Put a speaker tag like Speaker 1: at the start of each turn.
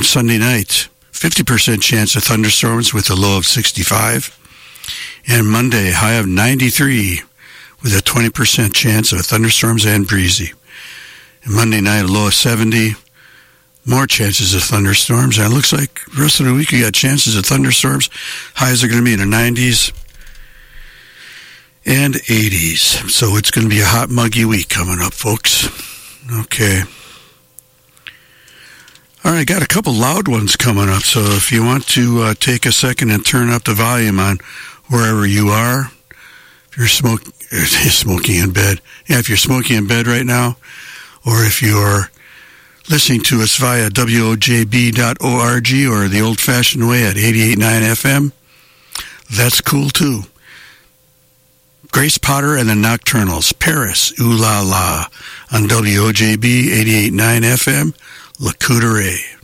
Speaker 1: Sunday night, 50% chance of thunderstorms with a low of 65. And Monday, high of 93 with a 20% chance of thunderstorms and breezy. And Monday night, a low of 70. More chances of thunderstorms. And it looks like the rest of the week you got chances of thunderstorms. Highs are going to be in the 90s and 80s. So it's going to be a hot, muggy week coming up, folks. Okay. All right, got a couple loud ones coming up. So if you want to take a second and turn up the volume on wherever you are, if you're smoking in bed. Yeah, if you're smoking in bed right now, or if you're listening to us via WOJB.org or the old-fashioned way at 88.9 FM, that's cool too. Grace Potter and the Nocturnals, Paris, Ooh La La, on WOJB 88.9 FM, La Couture.